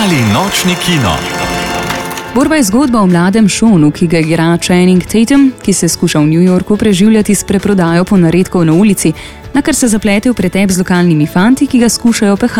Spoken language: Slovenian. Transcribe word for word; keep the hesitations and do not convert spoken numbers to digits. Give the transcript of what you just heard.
Mali nočni kino. Borba je zgodba o mladem Seanu, ki ga igra Channing Tatum, ki se skuša v New Yorku preživljati s preprodajo ponaredkov na ulici, nakar se zaplete v pretep z lokalnimi fanti, ki ga skušajo pehati.